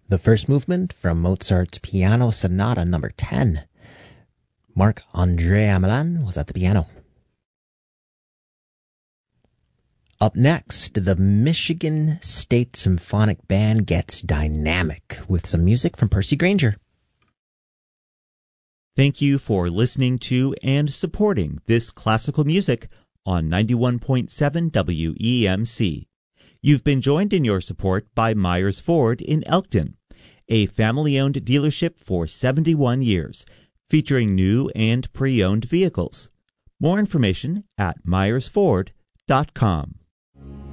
The first movement from Mozart's Piano Sonata number 10. Marc-André Hamelin was at the piano. Up next, the Michigan State Symphonic Band gets dynamic with some music from Percy Grainger. Thank you for listening to and supporting this classical music on 91.7 WEMC. You've been joined in your support by Myers Ford in Elkton, a family-owned dealership for 71 years, featuring new and pre-owned vehicles. More information at myersford.com.